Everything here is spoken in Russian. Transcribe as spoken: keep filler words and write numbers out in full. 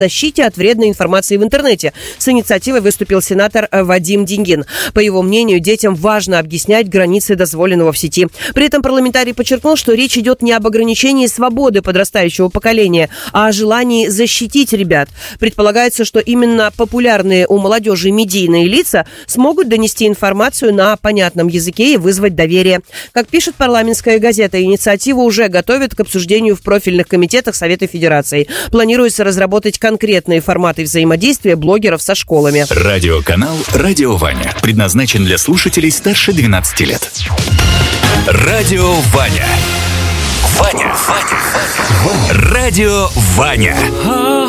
защите от вредной информации в интернете. С инициативой выступил сенатор Вадим Деньгин. По его мнению, детям важно объяснять границы дозволенного в сети. При этом парламентарий подчеркнул, что речь идет не об ограничении свободы подрастающего поколения, а о желании защитить ребят. Предполагается, что именно популярные у молодежи медийные лица смогут донести информацию на понятном языке и вызвать доверие. Как пишет парламентская газета, инициативу уже готовят к обсуждению в профильных комитетах Совета Федерации. Планируется разработать конкретные форматы взаимодействия блогеров со школами. Радиоканал «Радио Ваня» предназначен для слушателей старше двенадцати лет. Радио Ваня. Ваня. Ваня. Ваня. Радио Ваня.